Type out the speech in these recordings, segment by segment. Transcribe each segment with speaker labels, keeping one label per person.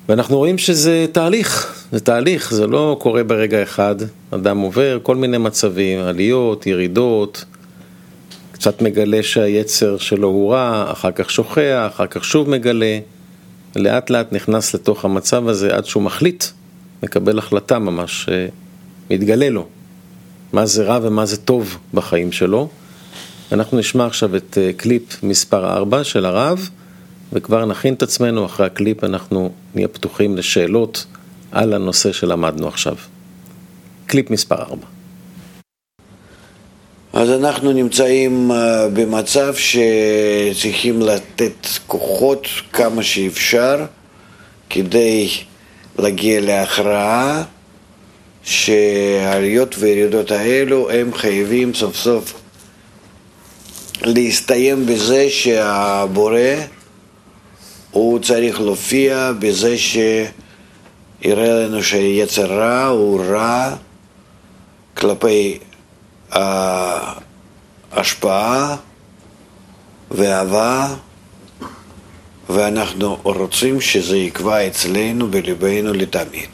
Speaker 1: ואנחנו רואים שזה תהליך, זה לא קורה ברגע אחד. אדם עובר כל מיני מצבים, עליות, ירידות, קצת מגלה שהיצר שלו הוא רע, אחר כך שוכח, אחר כך שוב מגלה, לאט לאט נכנס לתוך המצב הזה עד שהוא מחליט, מקבל החלטה ממש, מתגלה לו מה זה רע ומה זה טוב בחיים שלו. אנחנו נשמע עכשיו את קליפ מספר 4 של הרב, וכבר נכין את עצמנו. אחרי הקליפ אנחנו נהיה פתוחים לשאלות על הנושא שלמדנו עכשיו. קליפ מספר 4.
Speaker 2: אז אנחנו נמצאים במצב שצריכים לתת כוחות כמה שאפשר כדי להגיע להכרעה שהעליות וירידות האלו הם חייבים סוף סוף להסתיים בזה שהבורא הוא צריך להופיע בזה שיראה לנו שיצר רע הוא רע כלפי ההשפעה ואהבה, ואנחנו רוצים שזה יקבע אצלנו בליבנו לתמיד.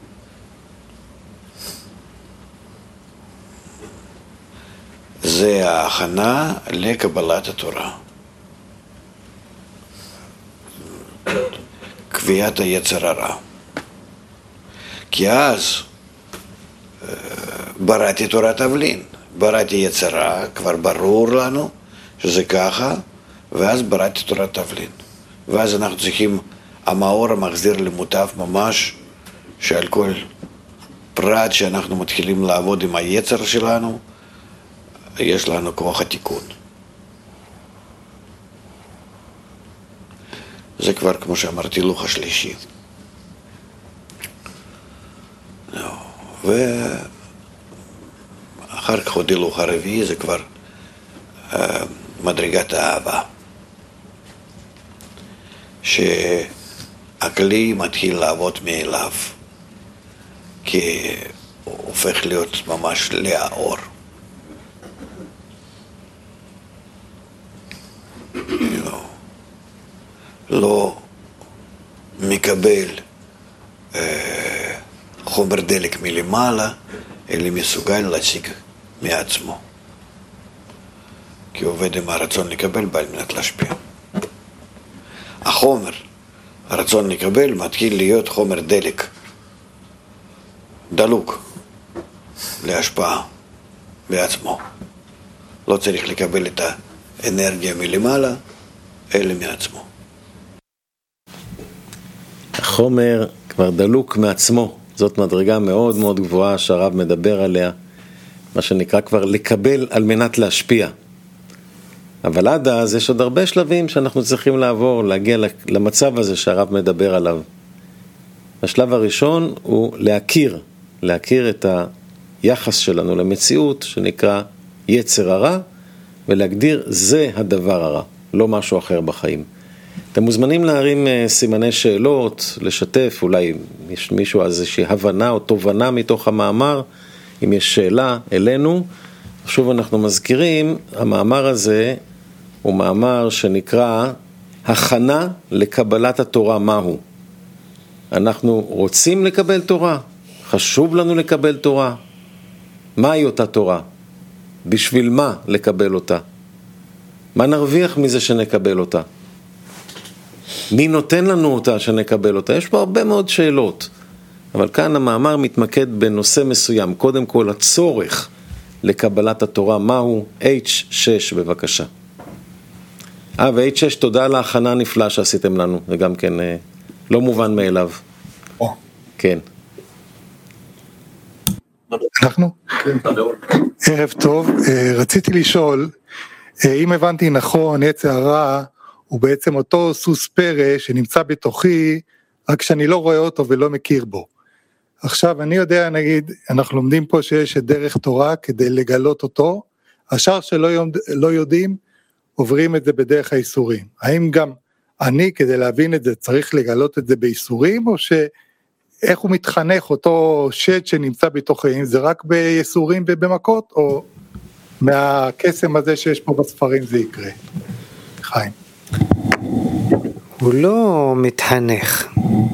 Speaker 2: זה ההכנה לקבלת התורה. קביעת היצר הרע. כי אז בראתי תורת תבלין, בראתי יצר רע, כבר ברור לנו שזה ככה, ואז בראתי תורת תבלין. ואז אנחנו צריכים, המאור המחזיר למוטב ממש, שעל כל פרט שאנחנו מתחילים לעבוד עם היצר שלנו, יש לנו כוח התיקון. זה כבר, כמו שאמרתי, לוח השלישי. ואחר כך עוד הילוך הרביעי, זה כבר מדרגת האהבה. שהכלי מתחיל לעבוד מאליו, כי הוא הופך להיות ממש לאור. לא מקבל חומר דלק מלמעלה, אלא מסוגל להשיג מעצמו. כי הוא עובד עם הרצון לקבל בעל מנת להשפיע. החומר, הרצון לקבל, מתחיל להיות חומר דלק, דלוק, להשפעה בעצמו. לא צריך לקבל את האנרגיה מלמעלה, אלא מעצמו.
Speaker 1: החומר כבר דלוק מעצמו. זאת מדרגה מאוד מאוד גבוהה שהרב מדבר עליה, מה שנקרא כבר לקבל על מנת להשפיע. אבל עד אז יש עוד הרבה שלבים שאנחנו צריכים לעבור, להגיע למצב הזה שהרב מדבר עליו. השלב הראשון הוא להכיר את היחס שלנו למציאות שנקרא יצר הרע, ולהגדיר זה הדבר הרע, לא משהו אחר בחיים. אתם מוזמנים להרים סימני שאלות, לשתף, אולי יש מישהו אז איזושהי הבנה או תובנה מתוך המאמר, אם יש שאלה אלינו. שוב אנחנו מזכירים, המאמר הזה הוא מאמר שנקרא הכנה לקבלת התורה מהו. אנחנו רוצים לקבל תורה, חשוב לנו לקבל תורה. מהי אותה תורה? בשביל מה לקבל אותה? מה נרוויח מזה שנקבל אותה? מי נותן לנו אותה שנקבל אותה? יש פה הרבה מאוד שאלות, אבל כאן המאמר מתמקד בנושא מסוים. קודם כל הצורך לקבלת התורה מהו. H6 בבקשה. ו-H6 תודה על ההכנה הנפלאה שעשיתם לנו, זה גם כן לא מובן מאליו. כן.
Speaker 3: אנחנו? ערב טוב, רציתי לשאול, אם הבנתי נכון, יצר הרע הוא בעצם אותו סוס פרא שנמצא בתוכי, רק שאני לא רואה אותו ולא מכיר בו. עכשיו אני יודע, נגיד, אנחנו לומדים פה שיש דרך תורה כדי לגלות אותו, השאר שלא יודעים, עוברים את זה בדרך האיסורים. האם גם אני, כדי להבין את זה, צריך לגלות את זה באיסורים, או איך הוא מתחנך, אותו שד שנמצא בתוכי, זה רק באיסורים ובמכות, או מהקסם הזה שיש פה בספרים זה יקרה? חיים.
Speaker 4: הוא לא מתחנך,